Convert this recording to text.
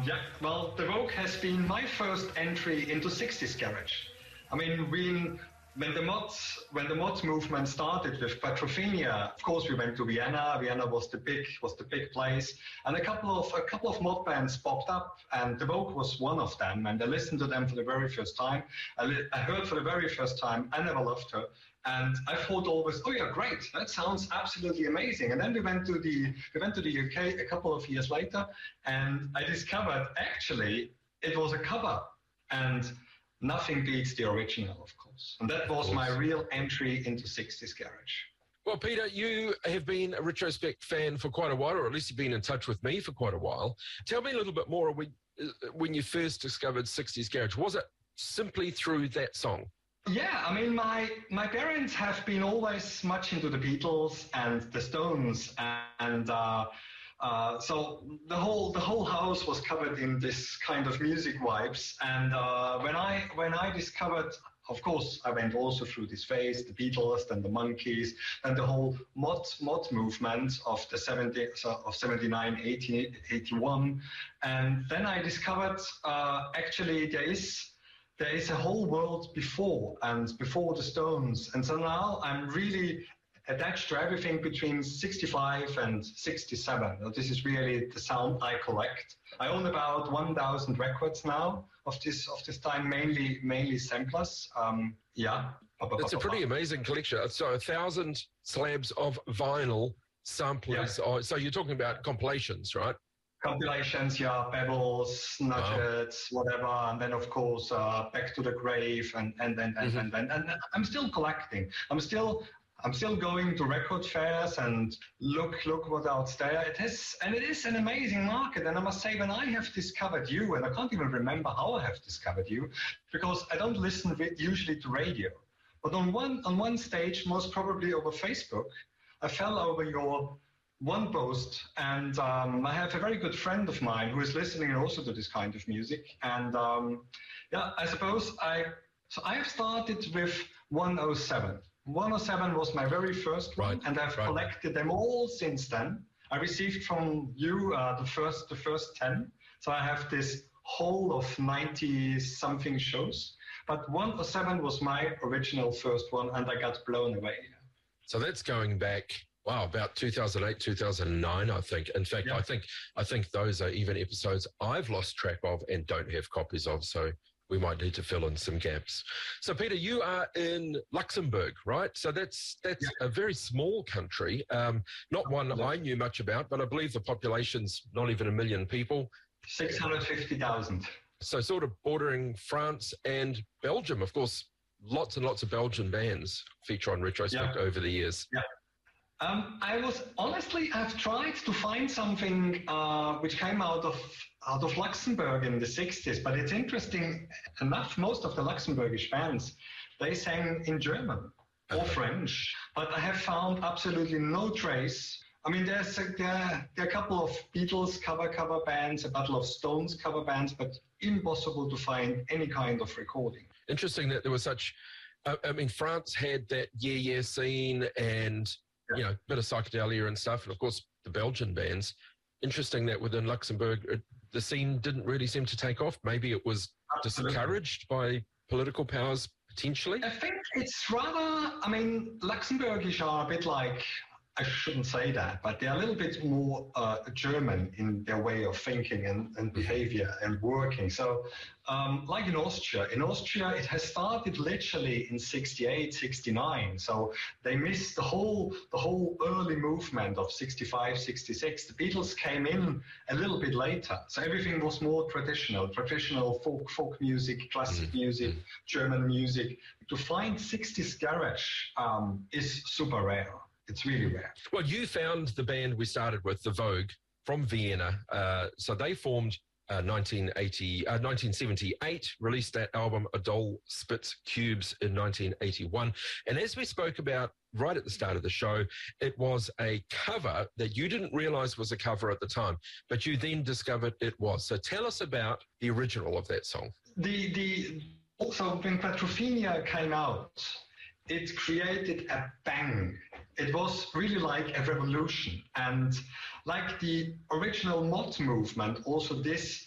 Yeah, well, the Vogue has been my first entry into 60s garage. I mean, when the mods movement started with Quadrophenia, of course we went to Vienna. Vienna was the big place, and a couple of mod bands popped up, and the Vogue was one of them. And I listened to them for the very first time. I heard for the very first time "I Never Loved Her," and I thought always, oh yeah, great, that sounds absolutely amazing. And then we went to the UK a couple of years later, and I discovered actually it was a cover, and nothing beats the original, of course. And that was my real entry into 60s garage. Well, Peter, you have been a Retrospect fan for quite a while, or at least you've been in touch with me for quite a while. Tell me a little bit more when you first discovered 60s garage. Was it simply through that song? Yeah, I mean, my parents have been always much into the Beatles and the Stones, and so the whole house was covered in this kind of music vibes. And when I discovered, of course, I went also through this phase, the Beatles, then the Monkees, and the whole mod movement of the 79, 80, 81. And then I discovered actually there is a whole world before the Stones. And so now I'm really attached to everything between 65 and 67. This is really the sound I collect. I own about 1,000 records now of this time, mainly samplers. It's a pretty amazing collection. So 1,000 slabs of vinyl samplers. Yeah. So you're talking about compilations, right? Compilations, yeah, Pebbles, Nuggets, whatever, and then of course Back to the Grave, and I'm still collecting. I'm still going to record fairs and look what else there. It is an amazing market. And I must say, when I have discovered you, and I can't even remember how I have discovered you, because I don't listen usually to radio. But on one stage, most probably over Facebook, I fell over your one post, and I have a very good friend of mine who is listening also to this kind of music. And I suppose I have started with 107. 107 was my very first one, and I've collected them all since then. I received from you the first 10, so I have this whole of 90-something shows. But 107 was my original first one, and I got blown away. So that's going back, about 2008, 2009, I think. In fact, yeah. I think those are even episodes I've lost track of and don't have copies of, so we might need to fill in some gaps. So, Peter, you are in Luxembourg, right? So that's a very small country, not one I knew much about, but I believe the population's not even 1 million people. 650,000. So sort of bordering France and Belgium. Of course, lots and lots of Belgian bands feature on Retrospect over the years. Yeah. I've tried to find something which came out of Luxembourg in the 60s, but it's interesting enough, most of the Luxembourgish bands, they sang in German or French, but I have found absolutely no trace. I mean, there are a couple of Beatles cover bands, a couple of Stones cover bands, but impossible to find any kind of recording. Interesting that there was such, France had that yeah scene and a bit of psychedelia and stuff, and of course the Belgian bands. Interesting that within Luxembourg, the scene didn't really seem to take off. Maybe it was discouraged by political powers, potentially? I think it's rather, Luxembourgish are a bit like, I shouldn't say that, but they're a little bit more German in their way of thinking and behavior and working. So, like in Austria it has started literally in 68, 69. So they missed the whole early movement of 65, 66. The Beatles came in a little bit later. So everything was more traditional folk music, classic music, German music. To find 60s garage is super rare. It's really rare. Well, you found the band we started with, the Vogue, from Vienna. So they formed 1978, released that album, A Doll Spits Cubes, in 1981. And as we spoke about right at the start of the show, it was a cover that you didn't realize was a cover at the time, but you then discovered it was. So tell us about the original of that song. Also, when Quadrophenia came out, it created a bang. It was really like a revolution. And like the original mod movement, also this